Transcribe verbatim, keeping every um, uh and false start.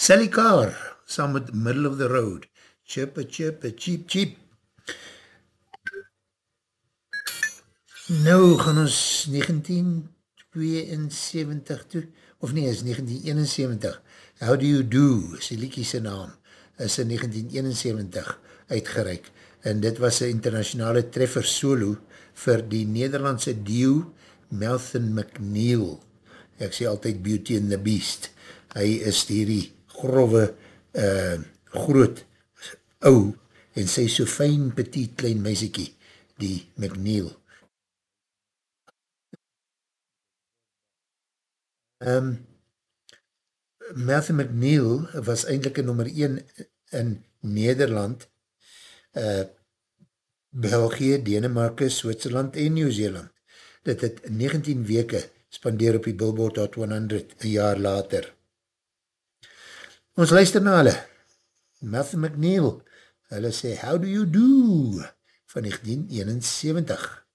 Sally Carr, saam met Middle of the Road. Chippa, chippa, cheep, cheep. Nou gaan ons negentien tweeënsewentig toe, of nee, is negentien eenensewentig. How Do You Do, is die liedjie sy naam, is in negentien eenensewentig uitgereik. En dit was een internationale treffer solo vir die Nederlandse duo Melvin McNeil. Ek sê altyd Beauty and the Beast. Hy is hierdie grove, uh, groot, ou, en sy so fijn, petit, klein meisiekie, die McNeil. Um, Melvin McNeil was eindelijk een nummer een in Nederland, uh, België, Denemarke, Switserland en Nieuw-Zeeland. Dit het negentien weke spandeer op die Billboard Hot honderd een jaar later. Ons luister na hulle. Melvin McNeil, hulle sê How Do You Do van negentien eenensewentig.